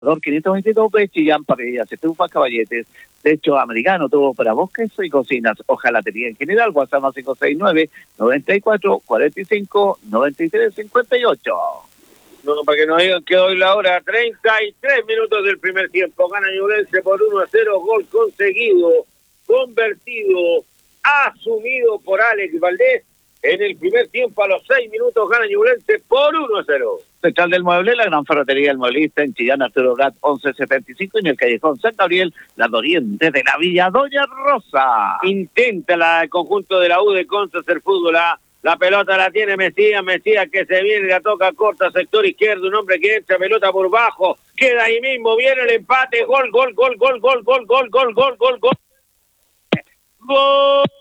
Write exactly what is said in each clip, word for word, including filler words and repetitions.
quinientos veintidós B, Chillán, parrillas, estufas, caballetes, techo americano, todo para bosques y cocinas, hojalatería en general, WhatsApp más cinco seis nueve, noventa y cuatro, cuarenta y cinco, noventa y tres, cincuenta y ocho. No, para que nos digan que hoy la hora, treinta y tres minutos del primer tiempo, gana Ñublense por uno a cero, gol conseguido, convertido, asumido por Alex Valdés. En el primer tiempo, a los seis minutos, gana Ñublense por uno a cero. Central del Mueble, la gran ferretería del Mueblista en Chillán, Arturo Gat, once setenta y cinco, y en el Callejón San Gabriel, la Doriente de la Villa Doña Rosa. Intenta la, el conjunto de la U de Conce hacer fútbol. La, la pelota la tiene Mesías, Mesías que se viene, la toca corta, sector izquierdo, un hombre que entra, pelota por bajo, queda ahí mismo, viene el empate, gol, gol, gol, gol, gol, gol, gol, gol, gol, gol, gol. Gol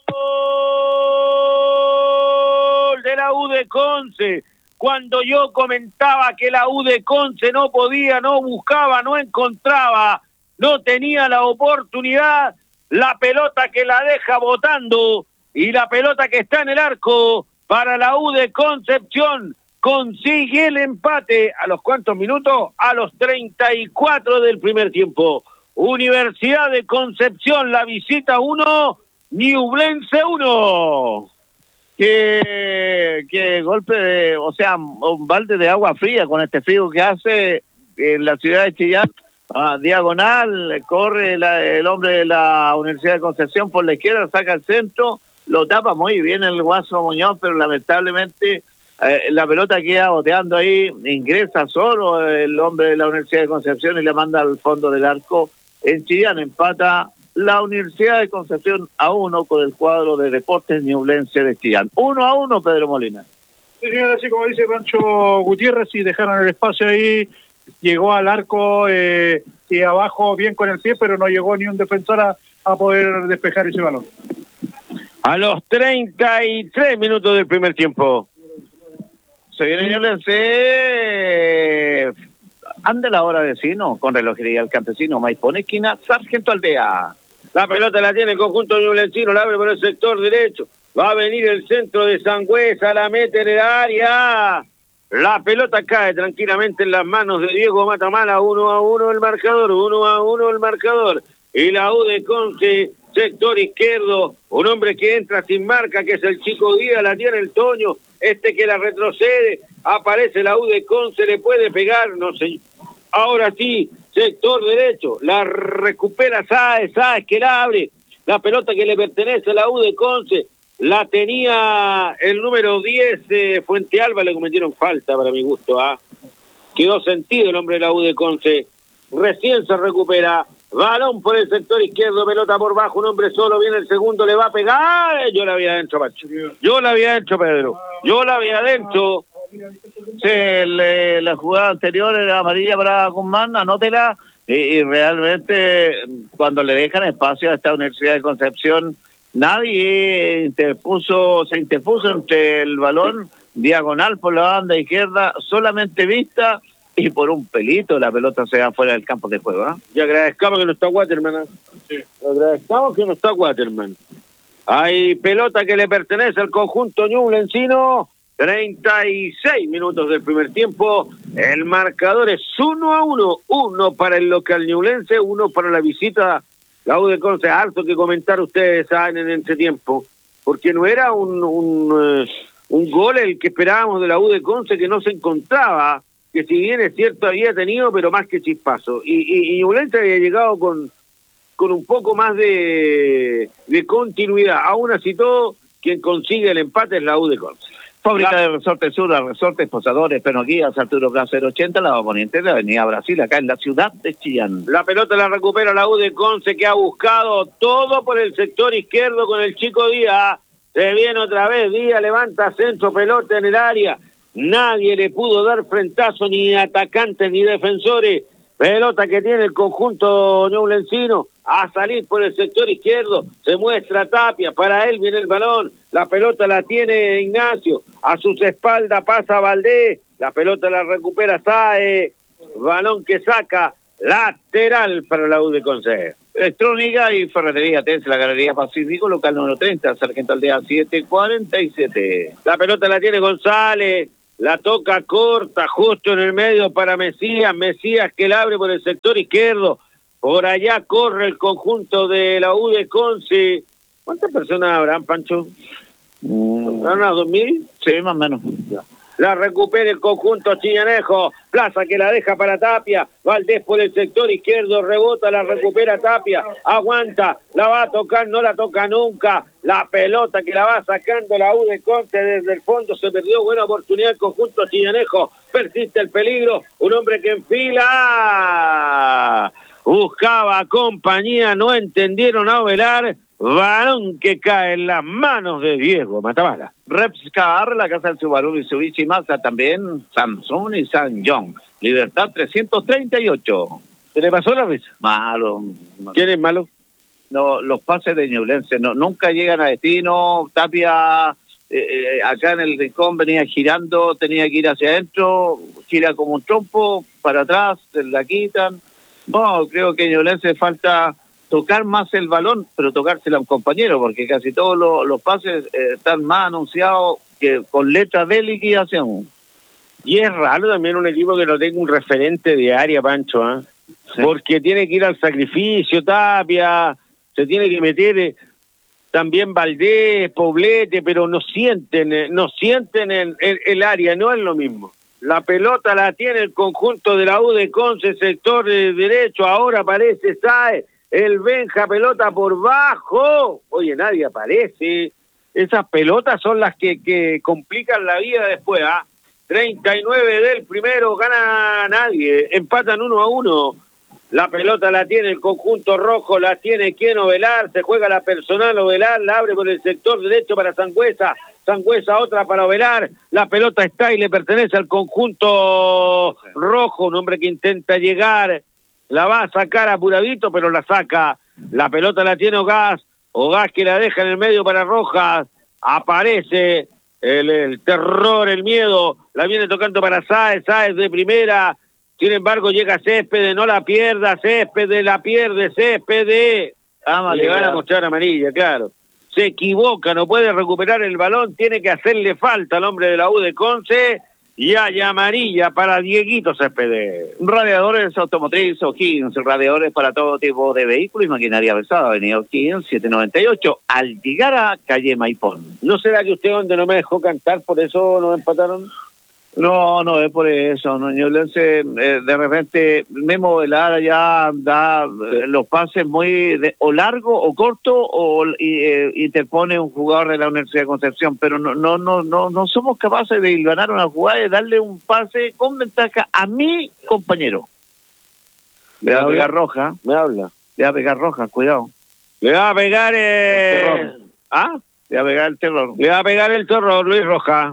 de la U de Conce. Cuando yo comentaba que la U de Conce no podía, no buscaba, no encontraba, no tenía la oportunidad, la pelota que la deja botando y la pelota que está en el arco para la U de Concepción consigue el empate. ¿A los cuántos minutos? A los treinta y cuatro del primer tiempo. Universidad de Concepción, la visita uno, Ñublense uno. Que, que golpe de, o sea, un balde de agua fría con este frío que hace en la ciudad de Chillán. A diagonal, corre la, el hombre de la Universidad de Concepción por la izquierda, saca el centro, lo tapa muy bien el Guaso Muñoz, pero lamentablemente eh, la pelota queda boteando ahí, ingresa solo el hombre de la Universidad de Concepción y le manda al fondo del arco. En Chillán empata la Universidad de Concepción a uno con el cuadro de Deportes Ñublense de Chillán. Uno a uno, Pedro Molina. Sí, señor, así como dice Pancho Gutiérrez, y dejaron el espacio ahí, llegó al arco eh, y abajo bien con el pie, pero no llegó ni un defensor a, a poder despejar ese balón. A los treinta y tres minutos del primer tiempo. Se viene Ñublense. Ande la hora vecino, con relojería El Campesino, Maipón, esquina, Sargento Aldea. La pelota la tiene el conjunto ñublencino, la abre por el sector derecho. Va a venir el centro de Sangüesa, la mete en el área. La pelota cae tranquilamente en las manos de Diego Matamala, uno a uno el marcador, uno a uno el marcador. Y la U de Conce, sector izquierdo, un hombre que entra sin marca, que es el Chico Díaz, la tiene el Toño, este que la retrocede, aparece la U de Conce, le puede pegar, no sé. Ahora sí, sector derecho, la recupera Sáez, Sáez que la abre, la pelota que le pertenece a la U de Conce, la tenía el número diez, eh, Fuente Alba, le cometieron falta para mi gusto, ¿ah? Quedó sentido el hombre de la U de Conce, recién se recupera, balón por el sector izquierdo, pelota por bajo, un hombre solo, viene el segundo, le va a pegar, yo la había adentro, Pacho, yo la había adentro, Pedro, yo la había adentro. Sí, el, la jugada anterior era amarilla para Guzmán, anótela, y, y realmente cuando le dejan espacio a esta Universidad de Concepción, nadie interpuso, se interpuso entre el balón diagonal por la banda izquierda, solamente vista, y por un pelito la pelota se va fuera del campo de juego, ¿eh? Y agradezcamos que no está Waterman, ¿eh? Sí. Agradezcamos que no está Waterman. Hay pelota que le pertenece al conjunto ñublencino. treinta y seis minutos del primer tiempo, el marcador es uno a uno, uno para el local ñublense, uno para la visita, la U de Conce. Harto que comentar ustedes saben en el entretiempo, porque no era un, un, uh, un gol el que esperábamos de la U de Conce, que no se encontraba, que si bien es cierto había tenido, pero más que chispazo, y, y, y Ñublense había llegado con, con un poco más de, de continuidad. Aún así todo, quien consigue el empate es la U de Conce. Fábrica la... de Resortes Sur, Resortes, Posadores, Penoguías, Arturo Placer ochenta, la Poniente de la Avenida Brasil, acá en la ciudad de Chillán. La pelota la recupera la U de Conce, que ha buscado todo por el sector izquierdo con el Chico Díaz. Se viene otra vez, Díaz levanta centro, pelota en el área. Nadie le pudo dar frentazo, ni atacantes ni defensores. Pelota que tiene el conjunto ñublencino a salir por el sector izquierdo, se muestra Tapia, para él viene el balón, la pelota la tiene Ignacio, a sus espaldas pasa Valdés, la pelota la recupera Sáez, balón que saca, lateral para la U de Conce. Electrónica y ferretería T E S, la Galería Pacífico, local número treinta, Sargento Aldea siete cuarenta y siete. La pelota la tiene González, la toca corta, justo en el medio para Mesías, Mesías que la abre por el sector izquierdo, por allá corre el conjunto de la U de Conce. ¿Cuántas personas habrán, Pancho? Mm. ¿Habrán unas dos mil? Sí, más o menos. Ya. La recupera el conjunto chillanejo, Plaza que la deja para Tapia, Valdés por el sector izquierdo, rebota, la recupera Tapia, aguanta, la va a tocar, no la toca nunca, la pelota que la va sacando la U de Conce desde el fondo, se perdió, buena oportunidad el conjunto chillanejo, persiste el peligro, un hombre que enfila, buscaba compañía, no entendieron a Ovelar, balón que cae en las manos de Diego Matamala. Repscar, la casa del Subaru, Mitsubishi, Mazda también, Samsung y Sanyong. Libertad trescientos treinta y ocho. ¿Se le pasó la risa? Malo. ¿Quién es malo? No, los pases de Ñublense no, nunca llegan a destino. Tapia, eh, eh, acá en el rincón venía girando, tenía que ir hacia adentro, gira como un trompo, para atrás, se la quitan. No, creo que Ñublense falta tocar más el balón, pero tocárselo a un compañero, porque casi todos los, los pases eh, están más anunciados que con letra de liquidación. Y es raro también un equipo que no tenga un referente de área, Pancho, ¿eh? Sí. Porque tiene que ir al sacrificio, Tapia, se tiene que meter eh, también Valdés, Poblete, pero no sienten, eh, no sienten el, el, el área, no es lo mismo. La pelota la tiene el conjunto de la U de Conce, sector eh, derecho, ahora aparece Sáez, el Benja, pelota por bajo. Oye, nadie aparece. Esas pelotas son las que, que complican la vida después, ¿ah? treinta y nueve del primero, gana nadie. Empatan uno a uno. La pelota la tiene el conjunto rojo, la tiene quien Ovelar, se juega la personal Ovelar, la abre por el sector derecho para Sangüesa. Sangüesa otra para Ovelar. La pelota está y le pertenece al conjunto rojo, un hombre que intenta llegar. La va a sacar apuradito, pero la saca. La pelota la tiene Ogaz. Ogaz que la deja en el medio para Rojas. Aparece el, el terror, el miedo. La viene tocando para Sáez. Sáez de primera. Sin embargo, llega Céspedes. No la pierda. Céspedes la pierde. Céspedes. Ah, le van a mostrar amarilla, claro. Se equivoca. No puede recuperar el balón. Tiene que hacerle falta al hombre de la U de Conce. Y hay amarilla para Dieguito Céspedes. Radiadores automotriz O'Higgins, radiadores para todo tipo de vehículos y maquinaria pesada. Avenida O'Higgins, setecientos noventa y ocho, al llegar a calle Maipón. ¿No será que usted donde no me dejó cantar, por eso nos empataron? No, no es por eso. No, Ñublense, eh, de repente, Memo Velara ya da eh, los pases muy de, o largo o corto o y, eh, y te pone un jugador de la Universidad de Concepción, pero no no no no no somos capaces de ganar una jugada y darle un pase con ventaja a mi compañero. Le va a pegar Roja. Me habla. Le va a pegar Roja, cuidado. Le va a pegar eh... ¿Ah? Le va a pegar el terror. Le va a pegar el terror, Luis Roja.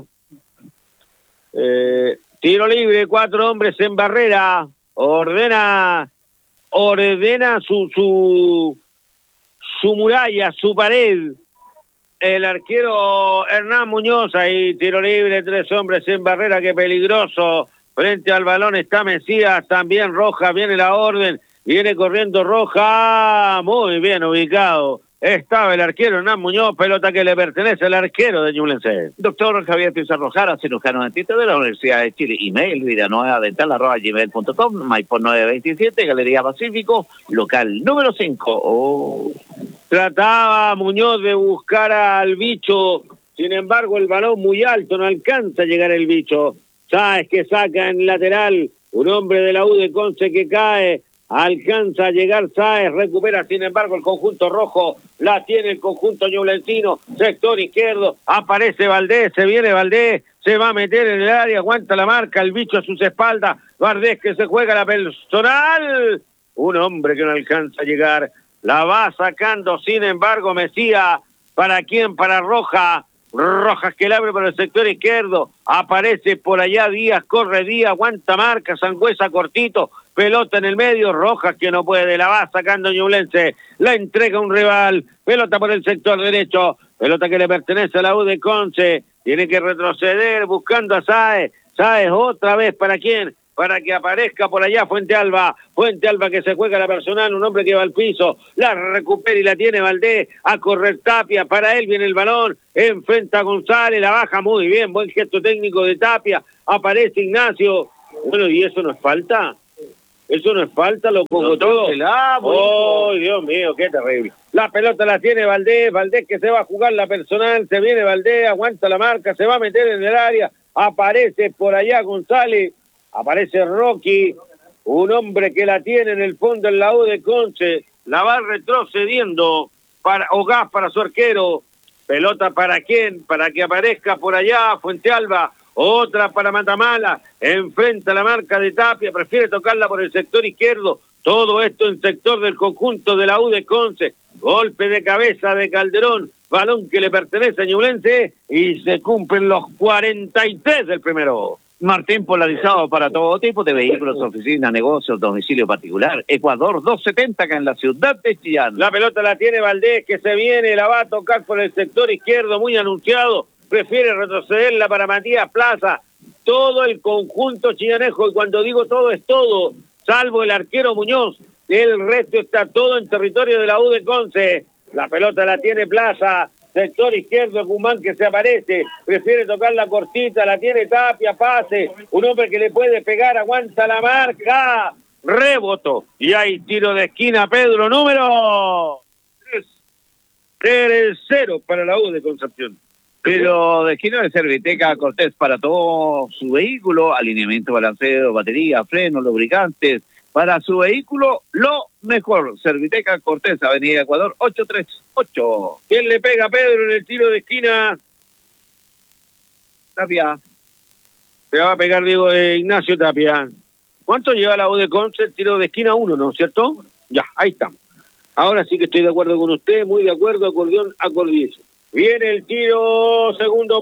Eh, tiro libre, cuatro hombres en barrera, ordena, ordena su, su, su muralla, su pared, el arquero Hernán Muñoz, ahí tiro libre, tres hombres en barrera, qué peligroso, frente al balón está Mesías, también Roja, viene la orden, viene corriendo Roja, muy bien ubicado. Estaba el arquero Hernán Muñoz, pelota que le pertenece al arquero de Ñublense. Doctor Javier Pizarro Jara, cirujano dentista de la Universidad de Chile. Email, vidanuevadental, arroba gmail punto com, Maipón nueve veintisiete, Galería Pacífico, local número cinco. Oh. Trataba Muñoz de buscar al bicho, sin embargo el balón muy alto, no alcanza a llegar el bicho. Sáez que saca en lateral, un hombre de la U de Conce que cae. Alcanza a llegar Sáez, recupera sin embargo el conjunto rojo, la tiene el conjunto ñublencino, sector izquierdo, aparece Valdés, se viene Valdés, se va a meter en el área, aguanta la marca, el bicho a sus espaldas, Valdés que se juega la personal, un hombre que no alcanza a llegar, la va sacando sin embargo Mesías, ¿para quién? Para Roja, Rojas que la abre por el sector izquierdo, aparece por allá Díaz, corre Díaz, aguanta marca, Sangüesa cortito, pelota en el medio, Rojas que no puede, la va sacando Ñublense, la entrega un rival, pelota por el sector derecho, pelota que le pertenece a la U de Conce, tiene que retroceder buscando a Sáez, Sáez otra vez, ¿para quién? Para que aparezca por allá Fuente Alba, Fuente Alba que se juega la personal, un hombre que va al piso, la recupera y la tiene Valdés, a correr Tapia, para él viene el balón, enfrenta a González, la baja muy bien, buen gesto técnico de Tapia, aparece Ignacio. Bueno, ¿y eso no es falta? Eso no es falta, lo pongo todo. ¡Oh, Dios mío, qué terrible! La pelota la tiene Valdés, Valdés que se va a jugar la personal, se viene Valdés, aguanta la marca, se va a meter en el área, aparece por allá González, aparece Rocky, un hombre que la tiene en el fondo en la U de Conce, la va retrocediendo para Ogás, para su arquero, pelota para quién, para que aparezca por allá Fuente Alba. Otra para Matamala, enfrenta la marca de Tapia, prefiere tocarla por el sector izquierdo, todo esto en sector del conjunto de la U de Conce, golpe de cabeza de Calderón, balón que le pertenece a Ñublense y se cumplen los cuarenta y tres del primero. Martín, polarizado para todo tipo de vehículos, oficinas, negocios, domicilio particular. Ecuador doscientos setenta acá en la ciudad de Chillán. La pelota la tiene Valdés, que se viene, la va a tocar por el sector izquierdo, muy anunciado. Prefiere retrocederla para Matías Plaza. Todo el conjunto chillanejo, y cuando digo todo es todo, salvo el arquero Muñoz. El resto está todo en territorio de la U de Conce. La pelota la tiene Plaza. Sector izquierdo, Guzmán que se aparece, prefiere tocar la cortita, la tiene Tapia, pase, un hombre que le puede pegar, aguanta la marca, reboto, y hay tiro de esquina, Pedro, número tres cero para la U de Concepción. Pero de esquina de Serviteca Cortés para todo su vehículo, alineamiento, balanceo, batería, frenos, lubricantes, para su vehículo, lo mejor. Serviteca Cortés, Avenida Ecuador, ochocientos treinta y ocho. ¿Quién le pega a Pedro en el tiro de esquina? Tapia. Se va a pegar, digo, eh, Ignacio Tapia. ¿Cuánto lleva la U de Conce? El tiro de esquina uno, ¿no es cierto? Ya, ahí estamos. Ahora sí que estoy de acuerdo con usted, muy de acuerdo, acordeón, acordiese. Viene el tiro, segundo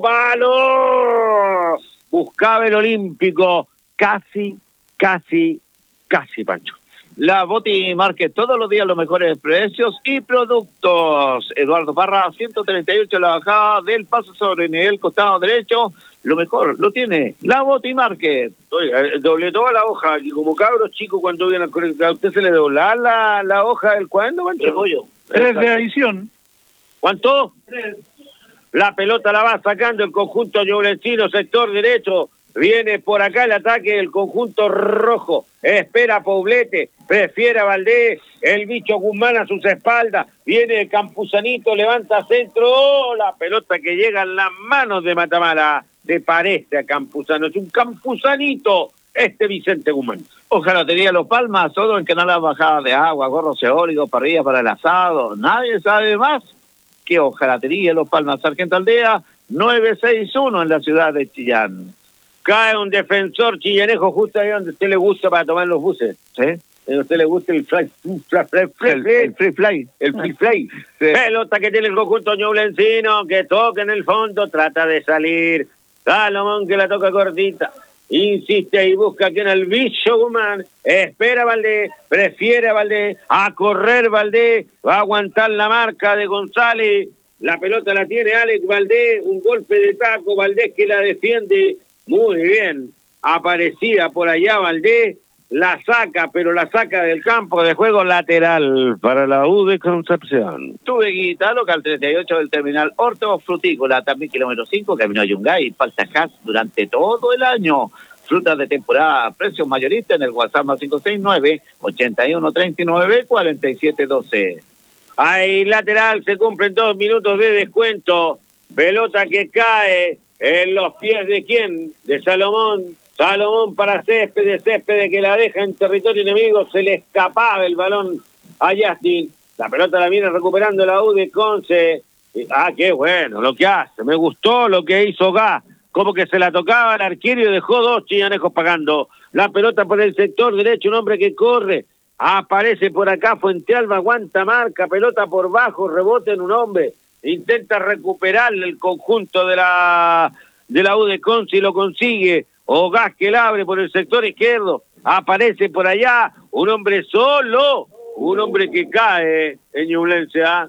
palo. Buscaba el Olímpico. Casi, casi, casi, Pancho. La Boti Market, todos los días los mejores precios y productos. Eduardo Parra, ciento treinta y ocho, la bajada del paso sobre nivel costado derecho. Lo mejor lo tiene la Boti Market. Oiga, doble toda la hoja, y como cabros chicos cuando vienen a conectar, ¿a usted se le dobla la, la hoja del cuaderno, Pancho? Tres de adición. ¿Cuánto? Tres. La pelota la va sacando el conjunto ñublencino, sector derecho. Viene por acá el ataque del conjunto rojo. Espera Poblete, prefiere a Valdés. El bicho Guzmán a sus espaldas. Viene el Campuzanito, levanta centro. ¡Oh! La pelota que llega en las manos de Matamala. Te parece a Campuzano. Es un Campuzanito este Vicente Guzmán. Hojalatería Los Palmas, todo en canal bajada de agua, gorros eólicos, parrillas para el asado. Nadie sabe más que Hojalatería Los Palmas, Sargento Aldea, novecientos sesenta y uno en la ciudad de Chillán. Cae un defensor chillanejo justo ahí donde a usted le gusta para tomar los buses. ¿Sí? A usted le gusta el fly, fly, fly, fly, el, el free fly. El free fly. Sí. Pelota que tiene el conjunto ñublencino, que toca en el fondo, trata de salir. Salomón que la toca cortita. Insiste y busca aquí en el bicho Guzmán. Espera Valdés, prefiere a Valdés, a correr Valdés, va a aguantar la marca de González. La pelota la tiene Alex Valdés, un golpe de taco, Valdés que la defiende muy bien. Aparecida por allá Valdés, la saca, pero la saca del campo de juego lateral para la U de Concepción. Tuve guita, local treinta y ocho del terminal hortofrutícola, también kilómetro cinco, camino a Yungay, falta gas durante todo el año. Frutas de temporada, precios mayoristas en el WhatsApp más cinco seis nueve, ochenta y uno treinta y nueve, cuarenta y siete doce. Ahí lateral, se cumplen dos minutos de descuento. Pelota que cae en los pies de quién, de Salomón. Salomón para Céspedes, Céspedes que la deja en territorio enemigo, se le escapaba el balón a Justin. La pelota la viene recuperando la U de Conce. Ah, qué bueno lo que hace, me gustó lo que hizo Gá, como que se la tocaba al arquero y dejó dos chillanejos pagando. La pelota por el sector derecho, un hombre que corre, aparece por acá, Fuente Alba, aguanta marca, pelota por bajo, rebote en un hombre, intenta recuperarle el conjunto de la, de la U de Conce y lo consigue. Ogás que la abre por el sector izquierdo, aparece por allá, un hombre solo, un hombre que cae en Ñublense, ¿ah?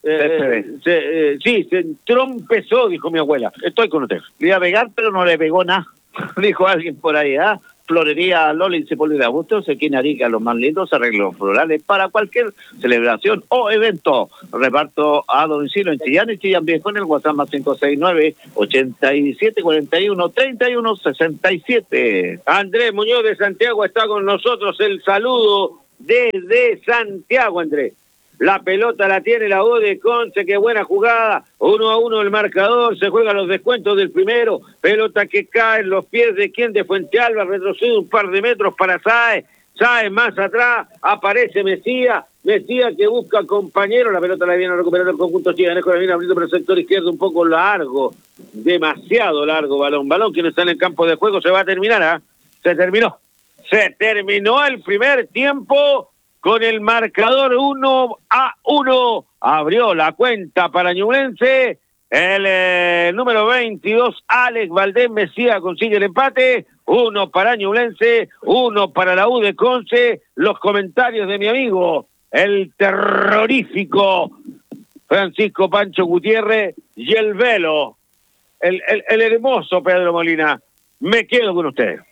Eh, se, eh, sí, se trompezó, dijo mi abuela. Estoy con usted. Le iba a pegar, pero no le pegó nada, dijo alguien por ahí, ¿ah? Florería Loli Cipollini de Augusto, Sequín Arica, los más lindos arreglos florales para cualquier celebración o evento. Reparto a domicilio en Chillán y Chillán Viejo en el WhatsApp más cinco seis nueve, ochenta y siete cuarenta y uno, treinta y uno sesenta y siete. Andrés Muñoz de Santiago está con nosotros. El saludo desde Santiago, Andrés. La pelota la tiene la U de Conce, qué buena jugada, uno a uno el marcador, se juegan los descuentos del primero, pelota que cae en los pies de quien de Fuentealba, retrocede un par de metros para Sáez, Sáez más atrás, aparece Mesías, Mesías que busca compañero, la pelota la viene a recuperar el conjunto chiganesco, la viene abriendo por el sector izquierdo un poco largo, demasiado largo balón, balón que no está en el campo de juego, se va a terminar, ¿ah? ¿eh? Se terminó, se terminó el primer tiempo. Con el marcador uno a uno, abrió la cuenta para Ñublense, el eh, número veintidós, Alex Valdés Mesías consigue el empate, uno para Ñublense, uno para la U de Conce, los comentarios de mi amigo, el terrorífico Francisco Pancho Gutiérrez y el velo, el, el, el hermoso Pedro Molina, me quedo con ustedes.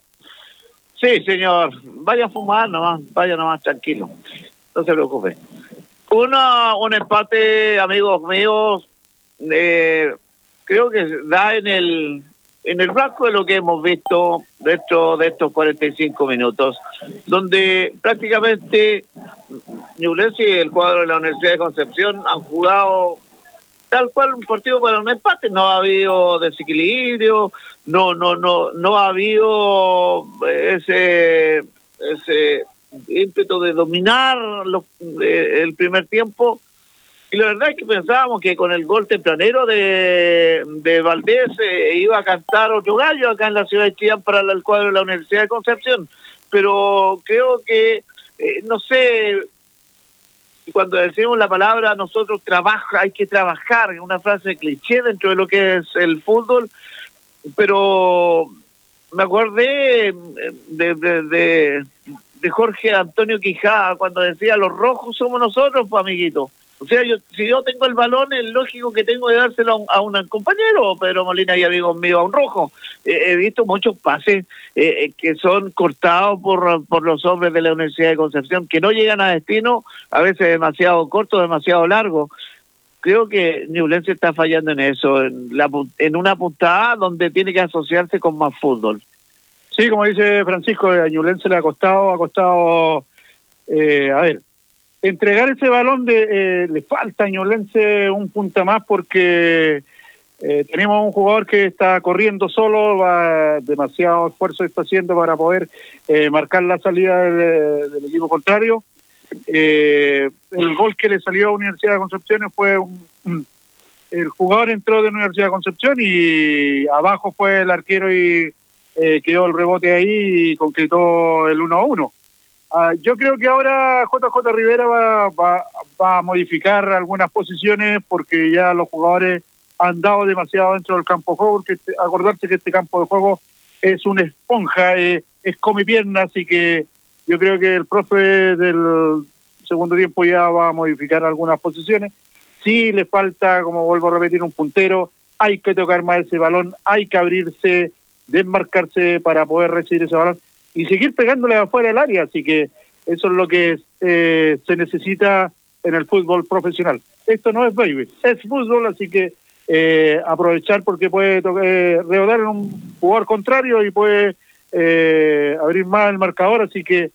Sí, señor. Vaya a fumar nomás, vaya nomás tranquilo. No se preocupe. Uno, un empate, amigos míos, eh, creo que da en el en el blanco de lo que hemos visto de estos, de estos cuarenta y cinco minutos, donde prácticamente Ñublense y el cuadro de la Universidad de Concepción han jugado tal cual un partido para un empate. No ha habido desequilibrio, no no no no ha habido ese ese ímpetu de dominar los, eh, el primer tiempo, y la verdad es que pensábamos que con el gol tempranero de, de Valdés eh, iba a cantar otro gallo acá en la ciudad de Chillán para el cuadro de la Universidad de Concepción, pero creo que eh, no sé, cuando decimos la palabra nosotros trabaja, hay que trabajar, es una frase cliché dentro de lo que es el fútbol, pero me acordé de, de, de, de Jorge Antonio Quijada cuando decía los rojos somos nosotros, pues amiguito. O sea, yo, si yo tengo el balón, es lógico que tengo que dárselo a un, a un compañero, Pedro Molina y amigos míos, a un rojo. Eh, he visto muchos pases eh, que son cortados por, por los hombres de la Universidad de Concepción, que no llegan a destino, a veces demasiado corto, demasiado largo. Creo que Ñublense está fallando en eso, en, la, en una puntada donde tiene que asociarse con más fútbol. Sí, como dice Francisco, a Ñublense le ha costado, ha costado, eh, a ver, entregar ese balón, de eh, le falta a Ñublense un punta más porque eh, tenemos un jugador que está corriendo solo, va, demasiado esfuerzo está haciendo para poder eh, marcar la salida del, del equipo contrario. Eh, el gol que le salió a Universidad de Concepción fue un, un, el jugador entró de Universidad de Concepción y abajo fue el arquero y eh, quedó el rebote ahí y concretó el uno a uno. Uh, yo creo que ahora J J Rivera va, va, va a modificar algunas posiciones porque ya los jugadores han dado demasiado dentro del campo de juego, porque este, acordarse que este campo de juego es una esponja, eh, es come piernas, así que yo creo que el profe del segundo tiempo ya va a modificar algunas posiciones. Sí le falta, como vuelvo a repetir, un puntero, hay que tocar más ese balón, hay que abrirse, desmarcarse para poder recibir ese balón y seguir pegándole afuera del área, así que eso es lo que eh, se necesita en el fútbol profesional. Esto no es baby, es fútbol, así que eh, aprovechar porque puede eh, rebotar en un jugador contrario y puede eh, abrir más el marcador, así que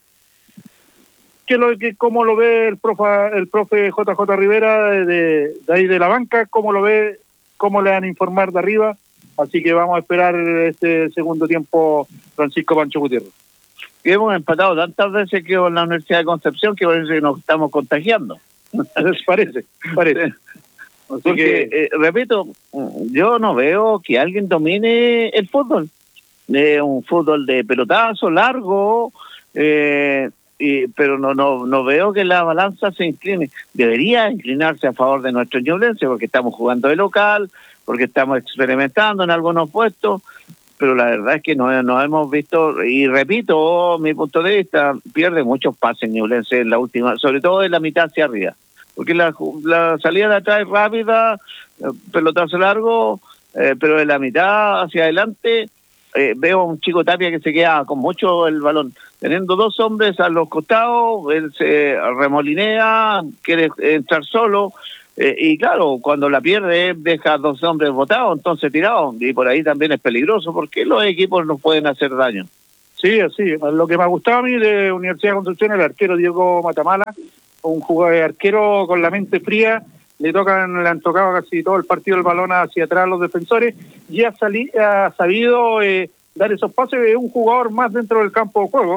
que lo que cómo lo ve el profe el profe J J Rivera de, de ahí de la banca, cómo lo ve, cómo le van a informar de arriba, así que vamos a esperar este segundo tiempo, Francisco Pancho Gutiérrez. Y hemos empatado tantas veces que con la Universidad de Concepción que parece que nos estamos contagiando. parece, parece. Así Porque, que, eh, repito, yo no veo que alguien domine el fútbol. Es un fútbol de pelotazo largo, eh, y, pero no, no, no veo que la balanza se incline. Debería inclinarse a favor de nuestro Ñublense porque estamos jugando de local, porque estamos experimentando en algunos puestos, pero la verdad es que no, no hemos visto, y repito, mi punto de vista, pierde muchos pases Ñublense en la última, sobre todo en la mitad hacia arriba, porque la, la salida de atrás es rápida, pelotazo largo, eh, pero en la mitad hacia adelante eh, veo a un Chico Tapia que se queda con mucho el balón, teniendo dos hombres a los costados, él se remolinea, quiere entrar solo, eh, y claro, cuando la pierde deja a dos hombres botados, entonces tirados, y por ahí también es peligroso porque los equipos no pueden hacer daño. Sí, así, lo que me ha gustado a mí de Universidad de Concepción, el arquero Diego Matamala, un jugador arquero con la mente fría, le tocan, le han tocado casi todo el partido el balón hacia atrás a los defensores, y ha, sali, ha sabido eh, dar esos pases de un jugador más dentro del campo de juego,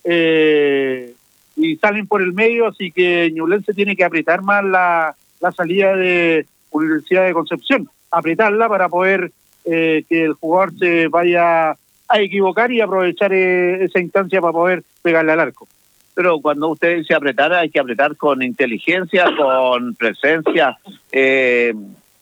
eh, y salen por el medio, así que Ñublense tiene que apretar más la, la salida de Universidad de Concepción, apretarla para poder eh, que el jugador se vaya a equivocar y aprovechar eh, esa instancia para poder pegarle al arco. Pero cuando usted dice apretar, hay que apretar con inteligencia, con presencia. Eh,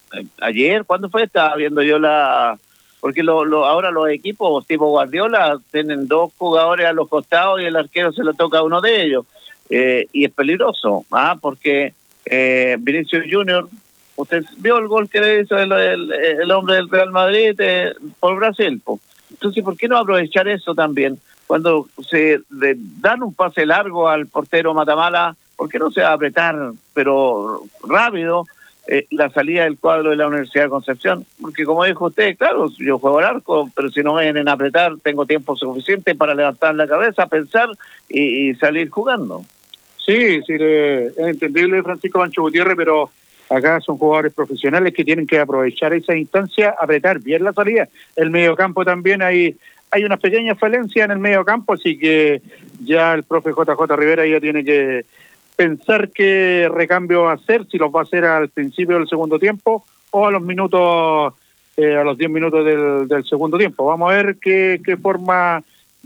ayer, ¿cuándo fue? Estaba viendo yo la... Porque lo, lo, ahora los equipos tipo Guardiola tienen dos jugadores a los costados y el arquero se lo toca a uno de ellos. Eh, y es peligroso, ¿ah? Porque eh, Vinicius Junior, usted vio el gol que le hizo el, el, el hombre del Real Madrid eh, por Brasil. Po. Entonces, ¿por qué no aprovechar eso también? Cuando se de, dan un pase largo al portero Matamala, ¿por qué no se va a apretar, pero rápido, eh, la salida del cuadro de la Universidad de Concepción? Porque como dijo usted, claro, yo juego al arco, pero si no me vienen a apretar, tengo tiempo suficiente para levantar la cabeza, pensar y, y salir jugando. Sí, sí, es entendible Francisco Pancho Gutiérrez, pero acá son jugadores profesionales que tienen que aprovechar esa instancia, apretar bien la salida. El mediocampo también hay... Hay una pequeña falencia en el medio campo, así que ya el profe J J Rivera ya tiene que pensar qué recambio va a hacer, si los va a hacer al principio del segundo tiempo o a los minutos, eh, a los diez minutos del, del segundo tiempo. Vamos a ver qué, qué forma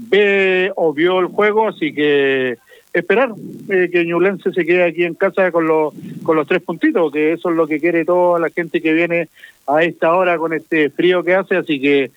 ve o vio el juego, así que esperar eh, que Ñublense se quede aquí en casa con los, con los tres puntitos, que eso es lo que quiere toda la gente que viene a esta hora con este frío que hace, así que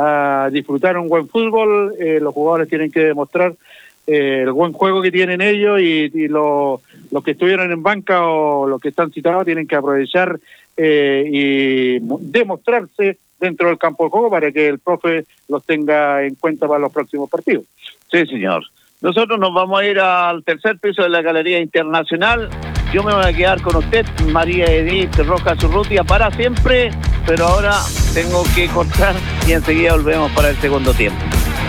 a disfrutar un buen fútbol. Eh, los jugadores tienen que demostrar eh, el buen juego que tienen ellos y, y lo, los que estuvieron en banca o los que están citados tienen que aprovechar eh, y demostrarse dentro del campo de juego para que el profe los tenga en cuenta para los próximos partidos. Sí, señor. Nosotros nos vamos a ir al tercer piso de la Galería Internacional. Yo me voy a quedar con usted, María Edith Rojas Urrutia, para siempre, pero ahora tengo que cortar y enseguida volvemos para el segundo tiempo.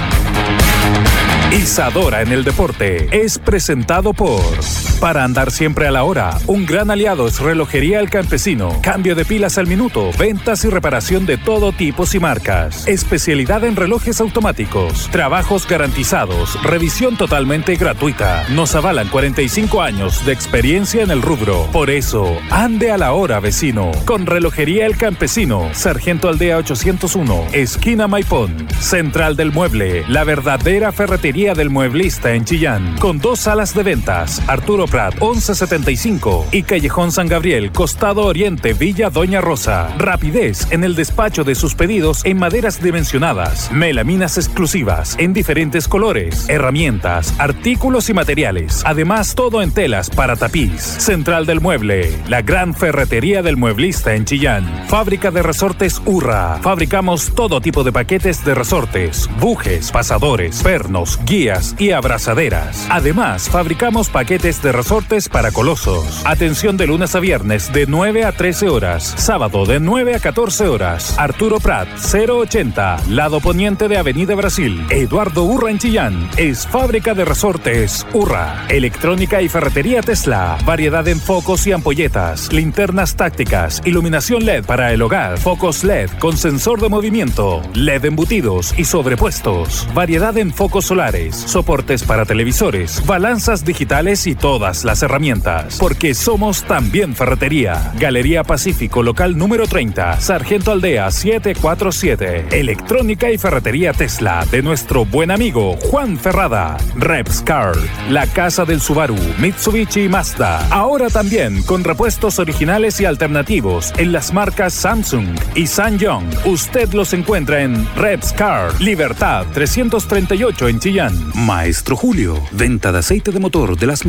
Isadora en el deporte es presentado por... Para andar siempre a la hora, un gran aliado es Relojería El Campesino. Cambio de pilas al minuto, ventas y reparación de todo tipo y marcas. Especialidad en relojes automáticos, trabajos garantizados, revisión totalmente gratuita. Nos avalan cuarenta y cinco años de experiencia en el rubro. Por eso, ande a la hora, vecino. Con Relojería El Campesino, Sargento Aldea ochocientos uno, esquina Maipón. Central del Mueble, la verdadera ferretería del mueblista en Chillán. Con dos salas de ventas, Arturo Prat once setenta y cinco y Callejón San Gabriel, Costado Oriente, Villa Doña Rosa. Rapidez en el despacho de sus pedidos en maderas dimensionadas, melaminas exclusivas en diferentes colores, herramientas, artículos y materiales. Además, todo en telas para tapiz. Central del Mueble, la gran ferretería del mueblista en Chillán. Fábrica de resortes Urra. Fabricamos todo tipo de paquetes de resortes, bujes, pasadores, pernos, guías y abrazaderas. Además, fabricamos paquetes de resortes para colosos. Atención de lunes a viernes de nueve a trece horas. Sábado de nueve a catorce horas. Arturo Prat, cero ochenta, lado poniente de Avenida Brasil. Eduardo Urra en Chillán. Es fábrica de resortes Urra. Electrónica y ferretería Tesla. Variedad en focos y ampolletas. Linternas tácticas. Iluminación L E D para el hogar. Focos L E D con sensor de movimiento. L E D embutidos y sobrepuestos. Variedad en focos solares. Soportes para televisores. Balanzas digitales y todas las herramientas, porque somos también ferretería. Galería Pacífico, local número treinta, Sargento Aldea setecientos cuarenta y siete. Electrónica y ferretería Tesla de nuestro buen amigo Juan Ferrada. Repscar, la casa del Subaru, Mitsubishi y Mazda. Ahora también con repuestos originales y alternativos en las marcas Samsung y Sanyong. Usted los encuentra en Repscar, Libertad trescientos treinta y ocho en Chillán. Maestro Julio, venta de aceite de motor de las mejores marcas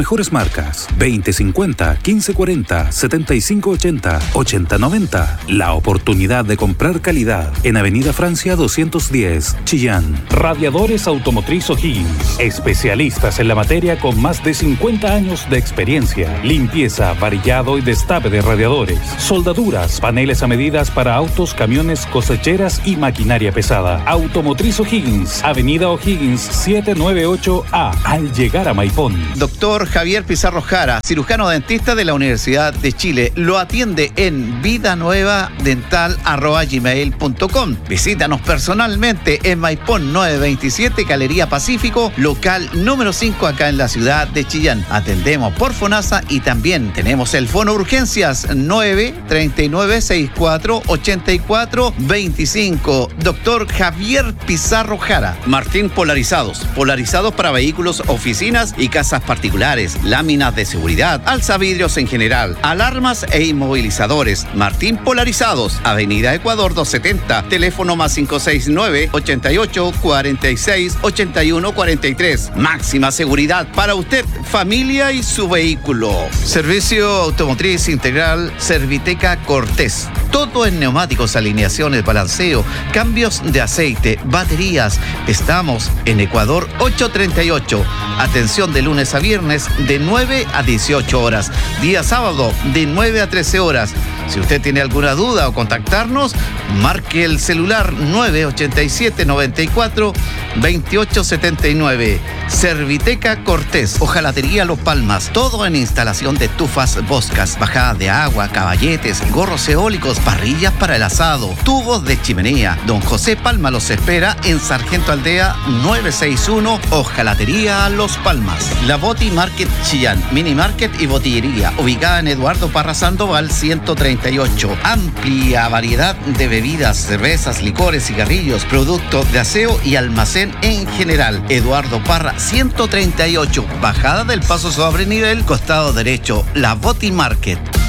marcas. veinte cincuenta, quince cuarenta, setenta y cinco ochenta, ochenta noventa. La oportunidad de comprar calidad en Avenida Francia doscientos diez, Chillán. Radiadores Automotriz O'Higgins. Especialistas en la materia con más de cincuenta años de experiencia. Limpieza, varillado y destape de radiadores. Soldaduras, paneles a medidas para autos, camiones, cosecheras y maquinaria pesada. Automotriz O'Higgins. Avenida O'Higgins setecientos noventa y ocho A. Al llegar a Maipón. Doctor Javier Pizarro Jara, cirujano dentista de la Universidad de Chile. Lo atiende en vidanuevadental arroba gmail punto com. Visítanos personalmente en Maipón novecientos veintisiete, Galería Pacífico, local número cinco, acá en la ciudad de Chillán. Atendemos por FONASA y también tenemos el Fono Urgencias nueve treinta y nueve sesenta y cuatro ochenta y cuatro veinticinco. Doctor Javier Pizarro Jara. Martín Polarizados. Polarizados para vehículos, oficinas y casas particulares. Láminas de seguridad, alzavidrios en general, alarmas e inmovilizadores. Martín Polarizados. Avenida Ecuador doscientos setenta. Teléfono más cinco seis nueve, ochenta y ocho, cuarenta y seis, ochenta y uno cuarenta y tres. Máxima seguridad para usted, familia y su vehículo. Servicio automotriz integral Serviteca Cortés. Todo en neumáticos, alineaciones, balanceo, cambios de aceite, baterías. Estamos en Ecuador ochocientos treinta y ocho. Atención de lunes a viernes de nueve a dieciocho horas. Día sábado de nueve a trece horas. Si usted tiene alguna duda o contactarnos, marque el celular nueve ochenta y siete, noventa y cuatro, veintiocho setenta y nueve. Serviteca Cortés. Hojalatería Los Palmas. Todo en instalación de estufas Boscas, bajada de agua, caballetes, gorros eólicos, parrillas para el asado, tubos de chimenea. Don José Palma los espera en Sargento Aldea novecientos sesenta y uno. Hojalatería Los Palmas. La Boti Market Chillán. Mini Market y botillería. Ubicada en Eduardo Parra Sandoval ciento treinta y ocho. Amplia variedad de bebidas, cervezas, licores, cigarrillos, productos de aseo y almacén en general. Eduardo Parra ciento treinta y ocho. Bajada del Paso sobre nivel, costado derecho. La Boti Market.